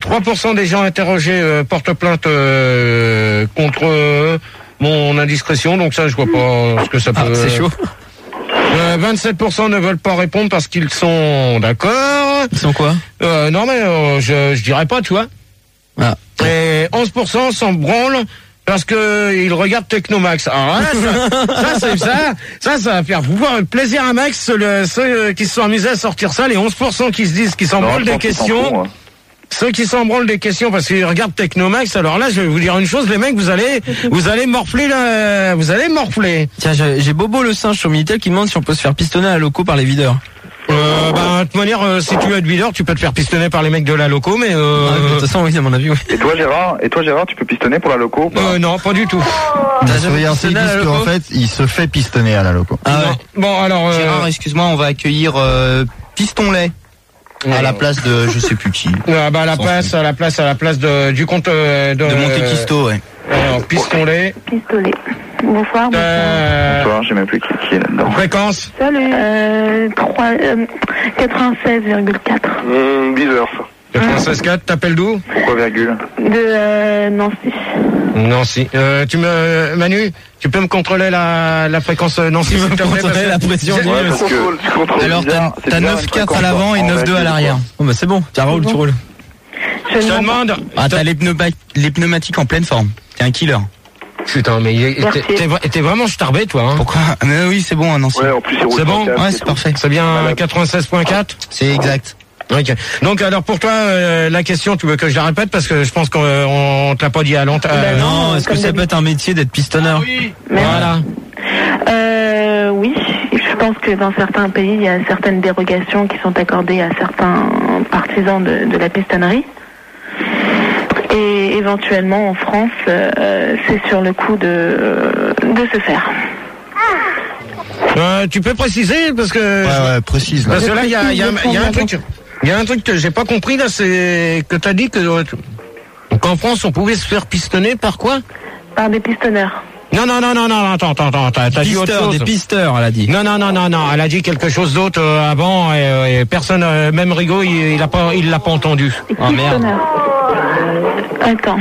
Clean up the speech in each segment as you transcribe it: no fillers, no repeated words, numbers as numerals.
3% des gens interrogés portent plainte contre mon indiscrétion, donc ça je vois pas ce que ça peut... c'est chaud. 27% ne veulent pas répondre parce qu'ils sont d'accord. Ils sont quoi? Non mais je dirais pas, tu vois. Ah. Et 11% s'en branlent parce que ils regardent Technomax. Alors là, ça va faire pouvoir plaisir à Max, ceux qui se sont amusés à sortir ça, les 11% qui se disent qu'ils s'en branlent des questions. Ceux qui s'en branlent des questions parce qu'ils regardent Technomax, alors là, je vais vous dire une chose, les mecs, vous allez morfler là, vous allez morfler. Tiens, j'ai Bobo le singe sur Minitel qui demande si on peut se faire pistonner à la loco par les videurs. De toute manière, si tu veux être videur, tu peux te faire pistonner par les mecs de la loco, mais de toute façon, oui, à mon avis, oui. Et toi, Gérard, tu peux pistonner pour la loco? Non, pas du tout. Regarde, ils disent qu'en fait, il se fait pistonner à la loco. Ah ouais. Bon, alors... Gérard, excuse-moi, on va accueillir Pistonlet. À la place de je sais plus qui. À la place du compte de Monte Cristo, ouais. Alors, Pistolet. Bonsoir. Bonsoir, j'ai même plus qui est là-dedans. Fréquence. Salut. 96,4. Bizarre ça. 96,4, t'appelles d'où? Pourquoi virgule? De Nancy. Nancy. Manu, tu peux me contrôler la fréquence Nancy, s'il te plaît? Contrôler la pression du... Alors, t'as 9,4 à l'avant et 9,2 à l'arrière. Oh, bah c'est bon. Tu roules. Je te demande. Ah, t'as les pneumatiques en pleine forme. T'es un killer. Putain, mais t'es vraiment starbé, toi, hein? Pourquoi? Mais oui, c'est bon, Nancy. Ouais, en plus, c'est bon? Ouais, c'est parfait. C'est bien 96,4? C'est exact. Ok. Donc alors pour toi la question, tu veux que je la répète parce que je pense qu'on te l'a pas dit à longtemps. Non, est-ce que ça peut être un métier d'être pistonneur? Oui. Voilà. Oui, je pense que dans certains pays, il y a certaines dérogations qui sont accordées à certains partisans de la pistonnerie. Et éventuellement en France, c'est sur le coup de se faire. Tu peux préciser parce que ouais, précise là. Parce que là il y a un truc. Il y a un truc que j'ai pas compris là, c'est que t'as dit que donc en France on pouvait se faire pistonner par quoi? Par des pistonneurs. Non, attends, t'as dit autre chose. Des pisteurs, elle a dit. Non, elle a dit quelque chose d'autre avant et personne, même Rigaud, il l'a pas entendu. Oh merde. Attends.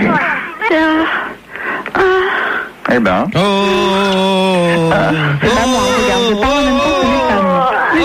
Eh ben. C'est pas moi, regarde, je parle en même temps que les femmes.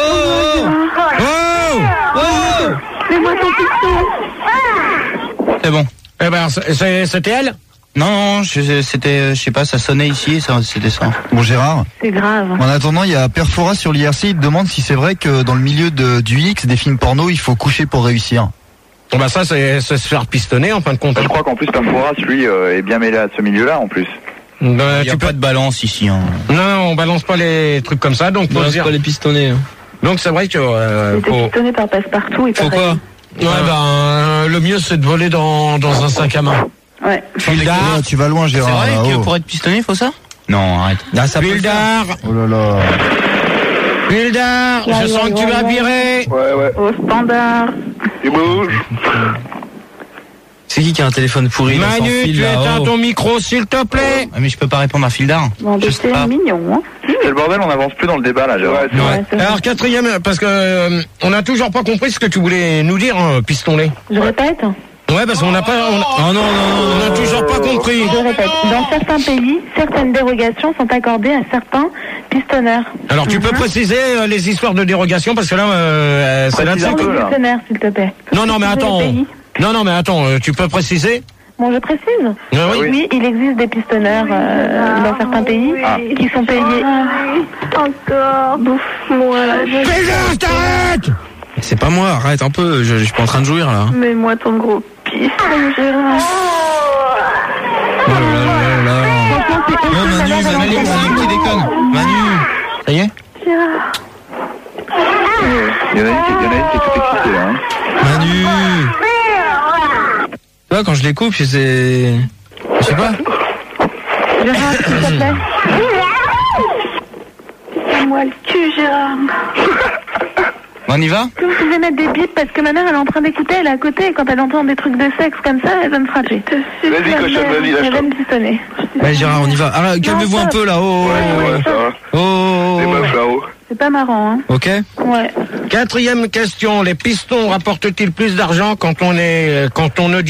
Fais-moi ton piston. C'est bon. Eh ben, c'était elle? Non, c'était, je sais pas, ça sonnait ici, c'était ça. Bon Gérard. C'est grave. En attendant, il y a Perfora sur l'IRC, il te demande si c'est vrai que dans le milieu du X, des films porno, il faut coucher pour réussir. Bon bah ça, c'est se faire pistonner en fin de compte. Je crois qu'en plus Perforas, lui, est bien mêlé à ce milieu-là en plus. Il n'y a pas de balance ici. Hein. Non, on balance pas les trucs comme ça, donc on balance pas les pistonnés. Hein. Donc c'est vrai que faut... pistonné par Passepartout et faut quoi? Le mieux c'est de voler dans un sac à main. Ouais. Fildar, tu vas loin Gérard. C'est vrai que pour être pistonné, il faut ça? Non, arrête. Fildar. Oh là là. Fildar, je sens que tu vas virer. Ouais. Au standard. Il bouge. C'est qui a un téléphone pourri? Manu, tu éteins ton micro s'il te plaît. Mais je peux pas répondre à Fildar. Bon, c'est mignon, hein. C'est le bordel, on n'avance plus dans le débat là, Gérard. Ouais. Alors quatrième, parce que on n'a toujours pas compris ce que tu voulais nous dire, pistonné. Je répète. Ouais, parce qu'on n'a pas... non, on n'a toujours pas compris. Je répète, dans certains pays, certaines dérogations sont accordées à certains pistonneurs. Alors tu peux préciser les histoires de dérogation, parce que là, c'est là-dessus que... les pistonneurs, s'il te plaît. Non, mais attends, tu peux préciser? Bon, je précise. Oui, il existe des pistonneurs dans certains pays qui sont payés. Encore. Bouffe-moi. Fais-le, t'arrêtes! C'est pas moi, arrête un peu, je suis pas en train de jouir là. Mets-moi ton gros pif, Gérard. Oh là là. Non, Manu, c'est Alexis qui déconne. Manu, ça y est? Gérard. Il y en a une qui est tout excitée là. Hein. Manu. Tu vois, quand je les coupe, c'est... Je sais pas. Gérard, s'il te plaît. Fais-moi le cul, Gérard. On y va? Vous pouvez mettre des bips parce que ma mère elle est en train d'écouter, elle est à côté et quand elle entend des trucs de sexe comme ça, elle va me frapper. Vas-y, cochonne, vas-y, lâche-toi. Elle va me pistonner. Allez Gérard, on y va. Ah, calmez-vous un peu là. Ouais, ça va. Oh. Les meufs là-haut. C'est pas marrant, hein. Ok. Ouais. Quatrième question, les pistons rapportent-ils plus d'argent quand on ne dit